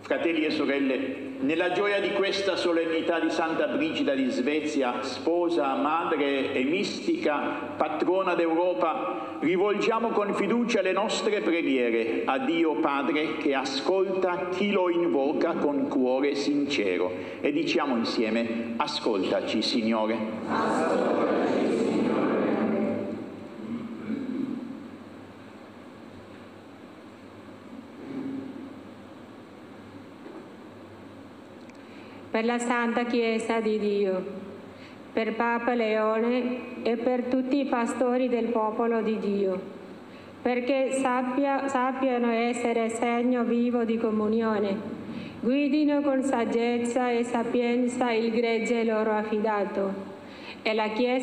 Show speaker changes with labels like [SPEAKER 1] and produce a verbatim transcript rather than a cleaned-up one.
[SPEAKER 1] Fratelli e sorelle, nella gioia di questa solennità di Santa Brigida di Svezia, sposa, madre e mistica, patrona d'Europa, rivolgiamo con fiducia le nostre preghiere a Dio Padre che ascolta chi lo invoca con cuore sincero. E diciamo insieme: ascoltaci, Signore. Ascoltaci, Signore.
[SPEAKER 2] Per la Santa Chiesa di Dio, per Papa Leone e per tutti i pastori del popolo di Dio, perché sappia, sappiano essere segno vivo di comunione, guidino con saggezza e sapienza il gregge loro affidato, e la Chiesa